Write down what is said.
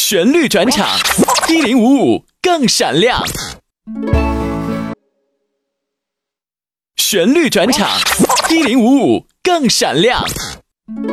旋律转场，1055更闪亮。旋律转场，1055更闪亮。